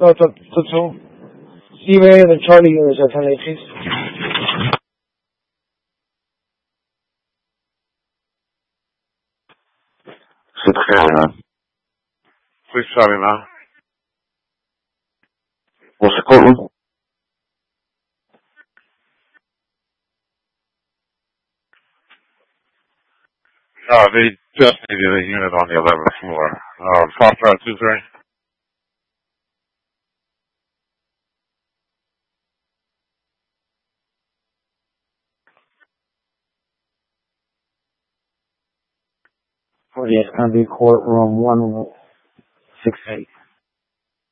to Steven and Charlie units at 10 please. Please, Charlie now. What's the courtroom? They just needed a unit on the 11th floor. Foxtrot 2-3. Oh, yeah, it's going to be courtroom 168.